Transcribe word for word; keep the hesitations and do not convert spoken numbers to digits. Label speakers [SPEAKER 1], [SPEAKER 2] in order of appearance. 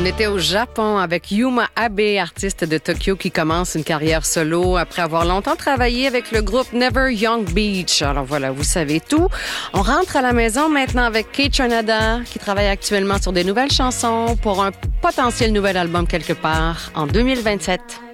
[SPEAKER 1] était au Japon avec Yuma Abe, artiste de Tokyo qui commence une carrière solo après avoir longtemps travaillé avec le groupe Never Young Beach. Alors voilà, vous savez tout. On rentre à la maison maintenant avec Kaytranada qui travaille actuellement sur des nouvelles chansons pour un potentiel nouvel album quelque part en deux mille vingt-sept.